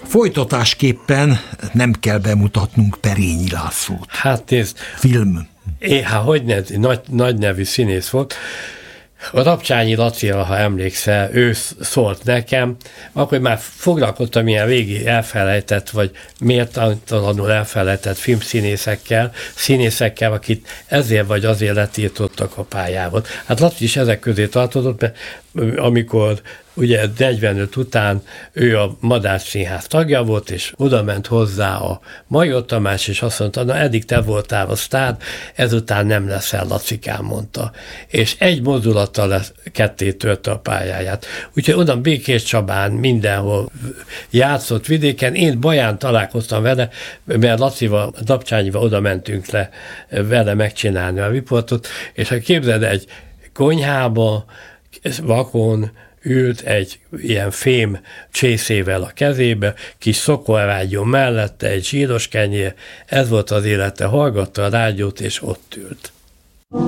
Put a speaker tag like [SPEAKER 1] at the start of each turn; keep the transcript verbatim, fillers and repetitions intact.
[SPEAKER 1] Folytatásképpen nem kell bemutatnunk Perényi Lászlót.
[SPEAKER 2] Hát nézd.
[SPEAKER 1] Film.
[SPEAKER 2] É, hát hogy ne, nagy, nagy nevű színész volt. A Rapcsányi Laci, ha emlékszel, ő szólt nekem, akkor már foglalkoztam ilyen régi elfelejtett, vagy méltalanul elfelejtett filmszínészekkel, színészekkel, akit ezért vagy azért letiltottak a pályából. Hát Laci is ezek közé tartozott, mert amikor ugye negyvenöt után ő a Madách Színház tagja volt, és oda ment hozzá a Major Tamás, és azt mondta, na eddig te voltál a sztár, ezután nem leszel, Lacikám, mondta. És egy mozdulattal lesz, ketté törte a pályáját. Úgyhogy oda Békés Csabán mindenhol játszott vidéken. Én Baján találkoztam vele, mert Lacival, Rapcsányival oda mentünk le vele megcsinálni a riportot, és ha képzeld, egy konyhába, vakon ült egy ilyen fém csészével a kezébe, kis szokolrádió mellette, egy zsíros kenyér, ez volt az élete, hallgatta a rádiót, és ott ült.